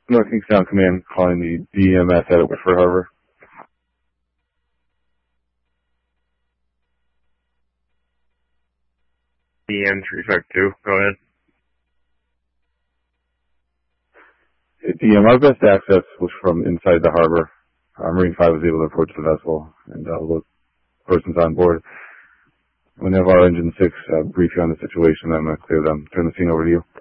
North Kingstown Command calling the DMS at Whitford Harbor. DM 352, go ahead. DM, our best access was from inside the harbor. Marine 5 was able to approach the vessel and look persons on board. Whenever our Engine 6 brief you on the situation, I'm going to clear them. Turn the scene over to you.